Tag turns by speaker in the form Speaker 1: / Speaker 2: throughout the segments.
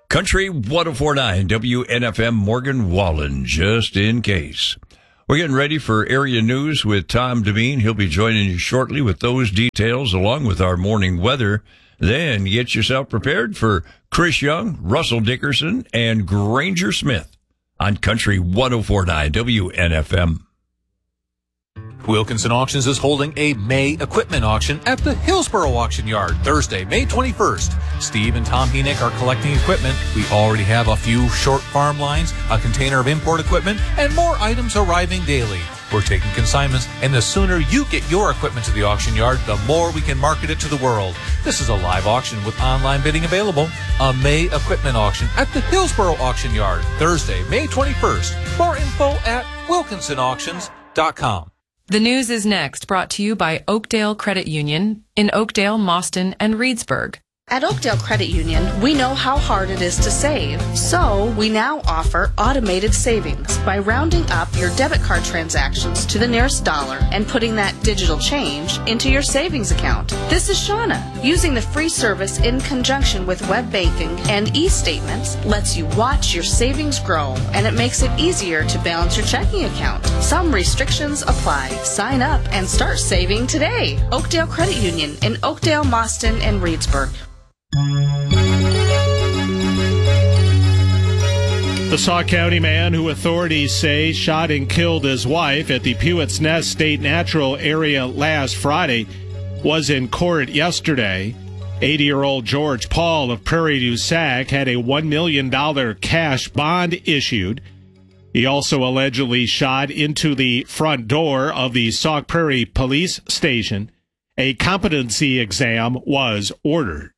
Speaker 1: Country 104.9 WNFM Morgan Wallen, just in case. We're getting ready for area news with Tom Demeen. He'll be joining you shortly with those details along with our morning weather. Then get yourself prepared for Chris Young, Russell Dickerson, and Granger Smith on Country 104.9 WNFM.
Speaker 2: Wilkinson Auctions is holding a May equipment auction at the Hillsboro Auction Yard Thursday, May 21st. Steve and Tom Henick are collecting equipment. We already have a few short farm lines, a container of import equipment, and more items arriving daily. We're taking consignments, and the sooner you get your equipment to the auction yard, the more we can market it to the world. This is a live auction with online bidding available. A May equipment auction at the Hillsboro Auction Yard Thursday, May 21st. More info at wilkinsonauctions.com.
Speaker 3: The news is next, brought to you by Oakdale Credit Union in Oakdale, Mauston, and Reedsburg.
Speaker 4: At Oakdale Credit Union, we know how hard it is to save, so we now offer automated savings by rounding up your debit card transactions to the nearest dollar and putting that digital change into your savings account. This is Shauna. Using the free service in conjunction with web banking and e-statements lets you watch your savings grow, and it makes it easier to balance your checking account. Some restrictions apply. Sign up and start saving today. Oakdale Credit Union in Oakdale, Mauston, and Reedsburg.
Speaker 5: The Sauk County man who authorities say shot and killed his wife at the Pewett's Nest State Natural Area last Friday was in court yesterday. 80-year-old George Paul of Prairie du Sac had a $1 million cash bond issued. He also allegedly shot into the front door of the Sauk Prairie Police Station. A competency exam was ordered.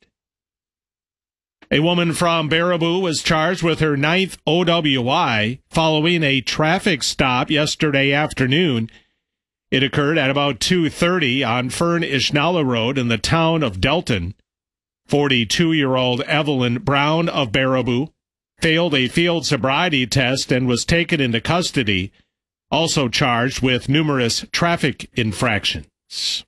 Speaker 5: A woman from Baraboo was charged with her 9th OWI following a traffic stop yesterday afternoon. It occurred at about 2:30 on Fern Ishnala Road in the town of Delton. 42-year-old Evelyn Brown of Baraboo failed a field sobriety test and was taken into custody, also charged with numerous traffic infractions.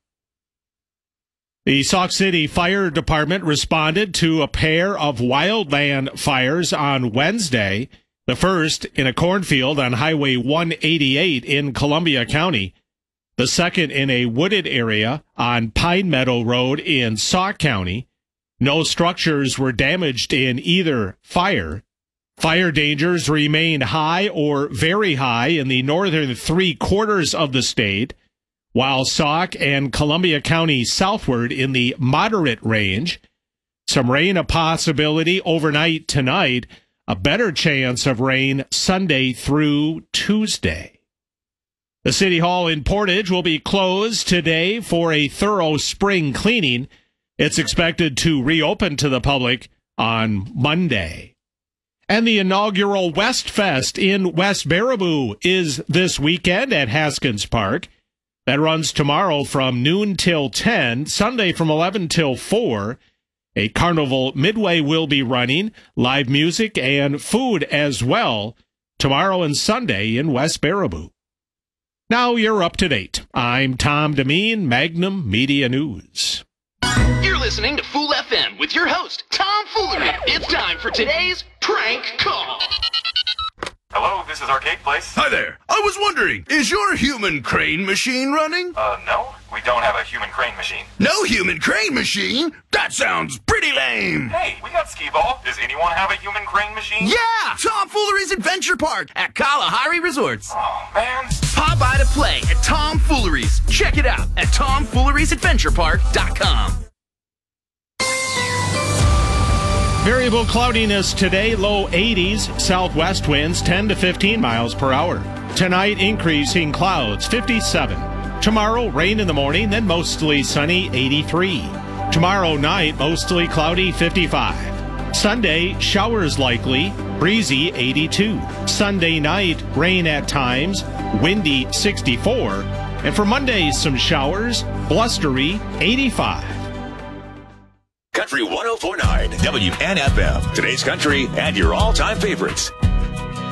Speaker 5: The Sauk City Fire Department responded to a pair of wildland fires on Wednesday, the first in a cornfield on Highway 188 in Columbia County, the second in a wooded area on Pine Meadow Road in Sauk County. No structures were damaged in either fire. Fire dangers remain high or very high in the northern three-quarters of the state, while Sauk and Columbia County southward in the moderate range. Some rain a possibility overnight tonight, a better chance of rain Sunday through Tuesday. The City Hall in Portage will be closed today for a thorough spring cleaning. It's expected to reopen to the public on Monday. And the inaugural West Fest in West Baraboo is this weekend at Haskins Park. That runs tomorrow from noon till 10, Sunday from 11 till 4. A carnival midway will be running, live music and food as well, tomorrow and Sunday in West Baraboo. Now you're up to date. I'm Tom Demeen, Magnum Media News.
Speaker 6: You're listening to Fool FM with your host, Tom Foolery. It's time for today's Prank Call.
Speaker 7: Hello, this is Arcade Place.
Speaker 8: Hi there. I was wondering, is your human crane machine running?
Speaker 7: No, we don't have a human crane machine.
Speaker 8: No human crane machine? That sounds pretty lame.
Speaker 7: Hey, we got skee-ball. Does anyone have a human crane machine?
Speaker 6: Yeah! Tom Foolery's Adventure Park at Kalahari Resorts.
Speaker 7: Oh, man.
Speaker 6: Pop by to play at Tom Foolery's. Check it out at tomfoolerysadventurepark.com.
Speaker 5: Variable cloudiness today, low 80s, southwest winds 10 to 15 miles per hour. Tonight, increasing clouds, 57. Tomorrow, rain in the morning, then mostly sunny, 83. Tomorrow night, mostly cloudy, 55. Sunday, showers likely, breezy, 82. Sunday night, rain at times, windy, 64. And for Monday, some showers, blustery, 85.
Speaker 9: Country 104.9 WNFM. Today's country and your all-time favorites.